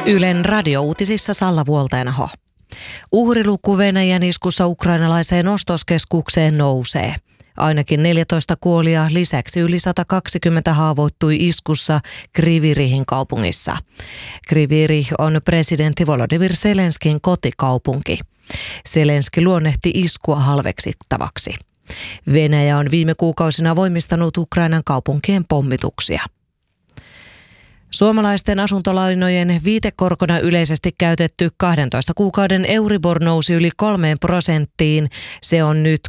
Ylen radiouutisissa Salla Vuolteenaho. Uhriluku Venäjän iskussa ukrainalaiseen ostoskeskukseen nousee. Ainakin 14 kuolia, lisäksi yli 120 haavoittui iskussa Kryvyi-Rihin kaupungissa. Kryvyi-Rih on presidentti Volodymyr Zelenskin kotikaupunki. Zelenski luonnehti iskua halveksittavaksi. Venäjä on viime kuukausina voimistanut Ukrainan kaupunkien pommituksia. Suomalaisten asuntolainojen viitekorkona yleisesti käytetty 12 kuukauden Euribor nousi yli 3%. Se on nyt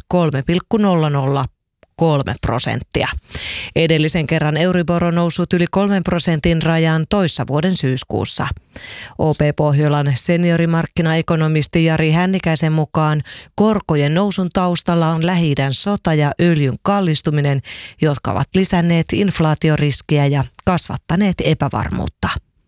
3,003%. Edellisen kerran Euribor on noussut yli 3% rajan toissa vuoden syyskuussa. OP Pohjolan seniorimarkkinaekonomisti Jari Hännikäisen mukaan korkojen nousun taustalla on Lähi-idän sota ja öljyn kallistuminen, jotka ovat lisänneet inflaatioriskiä ja kasvattaneet epävarmuutta.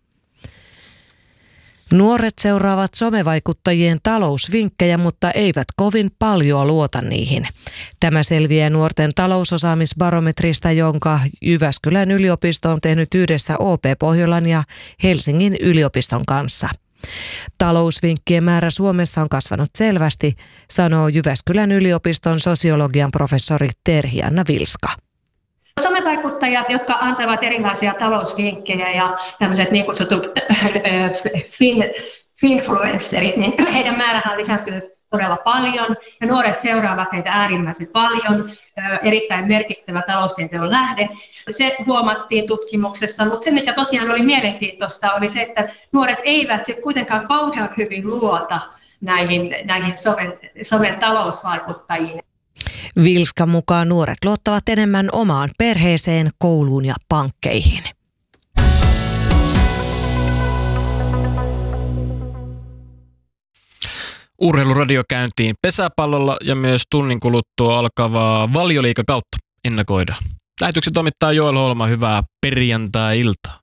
Nuoret seuraavat somevaikuttajien talousvinkkejä, mutta eivät kovin paljon luota niihin. Tämä selviää nuorten talousosaamisbarometrista, jonka Jyväskylän yliopisto on tehnyt yhdessä OP Pohjolan ja Helsingin yliopiston kanssa. Talousvinkkien määrä Suomessa on kasvanut selvästi, sanoo Jyväskylän yliopiston sosiologian professori Terhi-Anna Vilska. Somevaikuttajat, jotka antavat erilaisia talousvinkkejä ja tämmöiset niin kutsutut finfluencerit, niin heidän määrähän on lisääntynyt todella paljon ja nuoret seuraavat heitä äärimmäisen paljon, erittäin merkittävä taloustieteen lähde. Se huomattiin tutkimuksessa, mutta se mikä tosiaan oli mielenkiintoista oli se, että nuoret eivät kuitenkaan kauhean hyvin luota näihin somen talousvaikuttajiin. Vilskan mukaan nuoret luottavat enemmän omaan perheeseen, kouluun ja pankkeihin. Urheiluradio käyntiin pesäpallolla ja myös tunnin kuluttua alkavaa Valioliigakautta ennakoidaan. Lähetyksen toimittaa Joel Holma, hyvää perjantai-iltaa.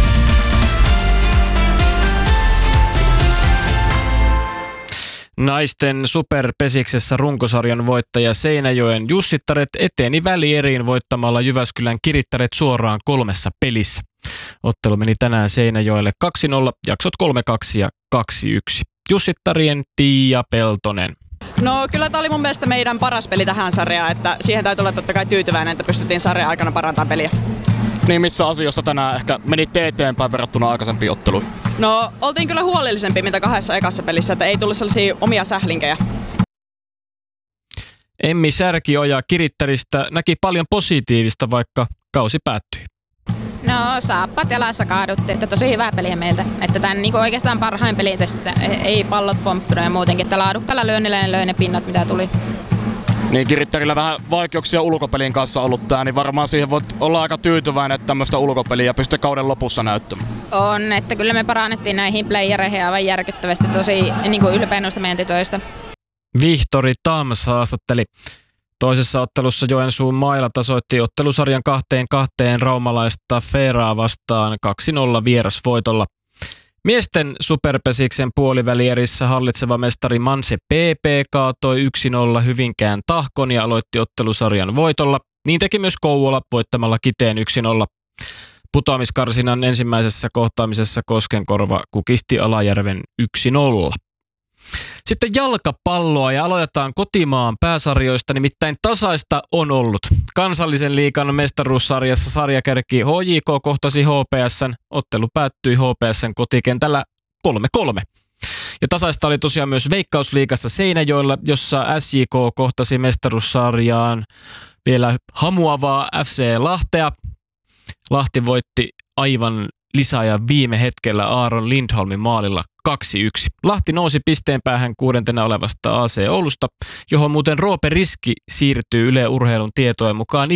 Naisten superpesiksessä runkosarjan voittaja Seinäjoen Jussittaret eteni välieriin voittamalla Jyväskylän Kirittäret suoraan 3 pelissä. Ottelu meni tänään Seinäjoelle 2-0, jaksot 3-2 ja 2-1. Jussittarien Tiia Peltonen. No kyllä tämä oli mun mielestä meidän paras peli tähän sarjaan, että siihen täytyy olla totta kai tyytyväinen, että pystyttiin sarjan aikana parantamaan peliä. Niin missä asioissa tänään ehkä menitte eteenpäin verrattuna aikaisempiin otteluihin? No oltiin kyllä huolellisempi mitä 2 ekassa pelissä, että ei tullut sellaisia omia sählinkejä. Emmi Särkioja Kirittäristä näki paljon positiivista, vaikka kausi päättyi. No saappat jalassa kaaduttiin, että tosi hyvää peliä meiltä. Että tämän niin oikeastaan parhain peli tästä, ei pallot pomppunut ja muutenkin, että laadukkaalla lyönnillä löi ne pinnat mitä tuli. Niin Kirittärillä vähän vaikeuksia ulkopelin kanssa ollut tää, niin varmaan siihen voit olla aika tyytyväinen, että tämmöistä ulkopeliä pystyy kauden lopussa näyttämään. On, että kyllä me parannettiin näihin playereihin aivan järkyttävästi, tosi niin ylpeä noista meidän tytöistä. Vihtori Tams haastatteli. Toisessa ottelussa Joensuun Maila tasoitti ottelusarjan 2-2 raumalaista Feeraa vastaan 2-0 vierasvoitolla. Miesten superpesiksen puolivälierissä hallitseva mestari Manse PP kaatoi 1-0 Hyvinkään Tahkon ja aloitti ottelusarjan voitolla. Niin teki myös Kouvola voittamalla Kiteen 1-0. Putoamiskarsinan ensimmäisessä kohtaamisessa Koskenkorva kukisti Alajärven 1-0. Sitten jalkapalloa ja aloitetaan kotimaan pääsarjoista, nimittäin tasaista on ollut. Kansallisen liigan mestaruussarjassa sarjakärki HJK kohtasi HPS:n. Ottelu päättyi HPS:n kotikentällä 3-3. Ja tasaista oli tosiaan myös Veikkausliigassa Seinäjoella, jossa SJK kohtasi mestaruussarjaan vielä hamuavaa FC Lahtea. Lahti voitti aivan lisäajan viime hetkellä Aaron Lindholmin maalilla 2-1. Lahti nousi pisteen päähän 6. olevasta AC Oulusta, johon muuten Roope Riski siirtyy Yle Urheilun tietojen mukaan